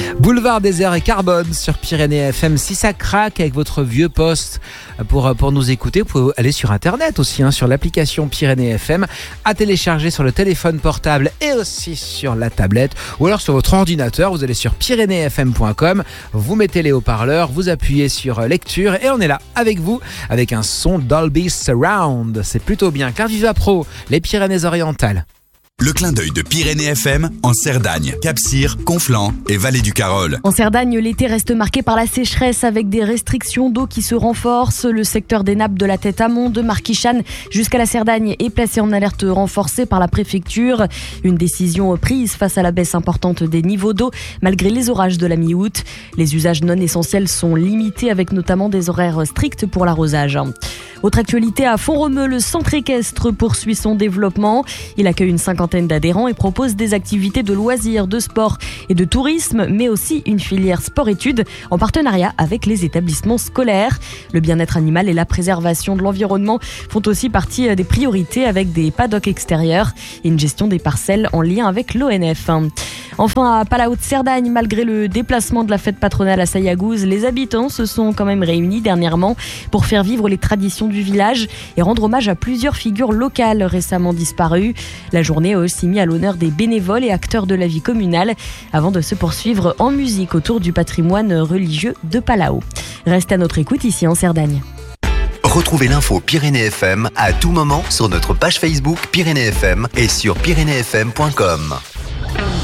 Boulevard Désert et Carbone sur Pyrénées FM. Si ça craque avec votre vieux poste pour nous écouter, vous pouvez aller sur internet aussi, sur l'application Pyrénées FM, à télécharger sur le téléphone portable et aussi sur la tablette ou alors sur votre ordinateur. Vous allez sur pyrénéesfm.com, vous mettez les haut-parleurs, vous appuyez sur lecture et on est là avec vous avec un son Dolby Surround. C'est plutôt bien. Carviva Pro, les Pyrénées-Orientales. Le clin d'œil de Pyrénées FM en Cerdagne, Cap-Cyr, Conflans et Vallée du Carol. En Cerdagne, l'été reste marqué par la sécheresse avec des restrictions d'eau qui se renforcent. Le secteur des nappes de la tête amont de Marquichane jusqu'à la Cerdagne est placé en alerte renforcée par la préfecture. Une décision prise face à la baisse importante des niveaux d'eau malgré les orages de la mi-août. Les usages non essentiels sont limités avec notamment des horaires stricts pour l'arrosage. Autre actualité à Font-Romeu, le centre équestre poursuit son développement. Il accueille une cinquantaine d'adhérents et propose des activités de loisirs, de sport et de tourisme, mais aussi une filière sport-études en partenariat avec les établissements scolaires. Le bien-être animal et la préservation de l'environnement font aussi partie des priorités avec des paddocks extérieurs et une gestion des parcelles en lien avec l'ONF. Enfin, à Palau de Cerdagne, malgré le déplacement de la fête patronale à Sayagouz, les habitants se sont quand même réunis dernièrement pour faire vivre les traditions du village et rendre hommage à plusieurs figures locales récemment disparues. La journée a aussi mis à l'honneur des bénévoles et acteurs de la vie communale avant de se poursuivre en musique autour du patrimoine religieux de Palau. Restez à notre écoute ici en Cerdagne. Retrouvez l'info Pyrénées FM à tout moment sur notre page Facebook Pyrénées FM et sur pyrénéesfm.com.